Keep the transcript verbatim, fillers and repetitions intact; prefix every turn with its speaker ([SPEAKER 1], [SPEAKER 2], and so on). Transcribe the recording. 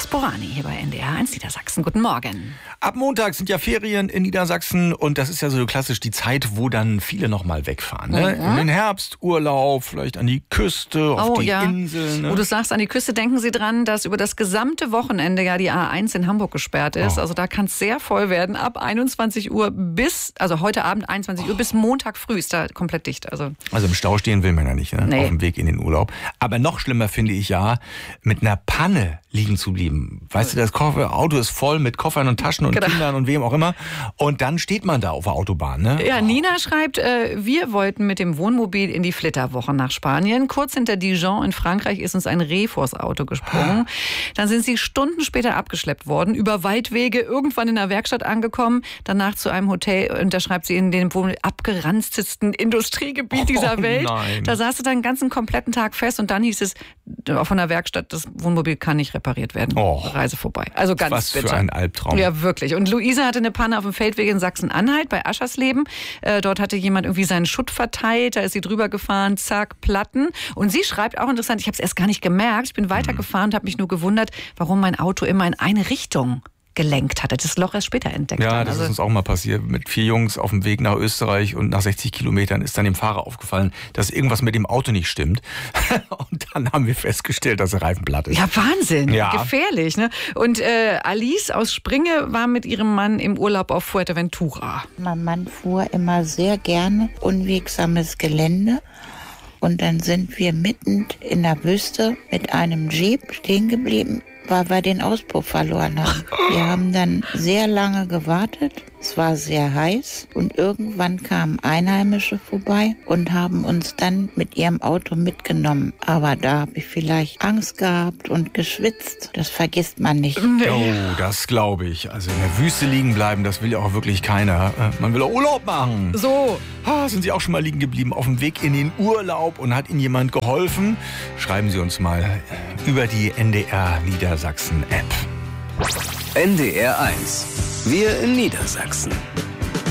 [SPEAKER 1] Borani hier bei N D R eins Niedersachsen. Guten Morgen.
[SPEAKER 2] Ab Montag sind ja Ferien in Niedersachsen und das ist ja so klassisch die Zeit, wo dann viele nochmal wegfahren. Ne?
[SPEAKER 1] Mhm.
[SPEAKER 2] In den Herbst, Urlaub, vielleicht an die Küste, auf
[SPEAKER 1] oh,
[SPEAKER 2] die
[SPEAKER 1] ja.
[SPEAKER 2] Inseln. Ne?
[SPEAKER 1] Wo du sagst, an die Küste, denken Sie dran, dass über das gesamte Wochenende ja die A eins in Hamburg gesperrt ist.
[SPEAKER 2] Oh.
[SPEAKER 1] Also da kann es sehr voll werden. Ab einundzwanzig Uhr bis, also heute Abend einundzwanzig Uhr bis Montag früh ist da komplett dicht. Also,
[SPEAKER 2] also im Stau stehen will man ja nicht, ne?
[SPEAKER 1] Nee.
[SPEAKER 2] Auf dem Weg in den Urlaub. Aber noch schlimmer finde ich ja, mit einer Panne liegen zu bleiben. Weißt du, das Koffer, Auto ist voll mit Koffern und Taschen und
[SPEAKER 1] Genau.
[SPEAKER 2] Kindern und wem auch immer. Und dann steht man da auf der Autobahn. Ne?
[SPEAKER 1] Ja, Nina schreibt, äh, wir wollten mit dem Wohnmobil in die Flitterwoche nach Spanien. Kurz hinter Dijon in Frankreich ist uns ein Reh vors Auto gesprungen. Dann sind sie Stunden später abgeschleppt worden, über Waldwege, irgendwann in der Werkstatt angekommen, danach zu einem Hotel, und da schreibt sie, in dem wohl abgeranztesten Industriegebiet dieser
[SPEAKER 2] Oh,
[SPEAKER 1] Welt.
[SPEAKER 2] nein.
[SPEAKER 1] Da saß sie dann den ganzen kompletten Tag fest und dann hieß es von der Werkstatt, das Wohnmobil kann nicht repariert werden.
[SPEAKER 2] Oh.
[SPEAKER 1] Reise vorbei. Also ganz
[SPEAKER 2] Was
[SPEAKER 1] bitter.
[SPEAKER 2] für ein Albtraum.
[SPEAKER 1] Ja, wirklich. Und Luise hatte eine Panne auf dem Feldweg in Sachsen-Anhalt bei Aschersleben. Äh, dort hatte jemand irgendwie seinen Schutt verteilt, da ist sie drüber gefahren, zack, Platten. Und sie schreibt auch interessant, ich habe es erst gar nicht gemerkt, ich bin weitergefahren und habe mich nur gewundert, warum mein Auto immer in eine Richtung gelenkt hatte. Das Loch erst später entdeckt.
[SPEAKER 2] Ja,
[SPEAKER 1] dann.
[SPEAKER 2] das
[SPEAKER 1] Also,
[SPEAKER 2] ist uns auch mal passiert. Mit vier Jungs auf dem Weg nach Österreich und nach sechzig Kilometern ist dann dem Fahrer aufgefallen, dass irgendwas mit dem Auto nicht stimmt. Und dann haben wir festgestellt, dass der Reifen platt ist.
[SPEAKER 1] ja, Wahnsinn.
[SPEAKER 2] Ja.
[SPEAKER 1] Gefährlich. Ne? Und äh, Alice aus Springe war mit ihrem Mann im Urlaub auf Fuerteventura.
[SPEAKER 3] Mein Mann fuhr immer sehr gerne unwegsames Gelände. Und dann sind wir mitten in der Wüste mit einem Jeep stehen geblieben, weil wir den Auspuff verloren haben. Wir haben dann sehr lange gewartet. Es war sehr heiß und irgendwann kamen Einheimische vorbei und haben uns dann mit ihrem Auto mitgenommen. Aber da habe ich vielleicht Angst gehabt und geschwitzt. Das vergisst man nicht.
[SPEAKER 2] Oh, das glaube ich. Also in der Wüste liegen bleiben, das will ja auch wirklich keiner. Äh, Man will auch Urlaub machen.
[SPEAKER 1] So.
[SPEAKER 2] Ah, sind Sie auch schon mal liegen geblieben auf dem Weg in den Urlaub und hat Ihnen jemand geholfen? Schreiben Sie uns mal über die N D R Niedersachsen App.
[SPEAKER 4] N D R eins. Wir in Niedersachsen.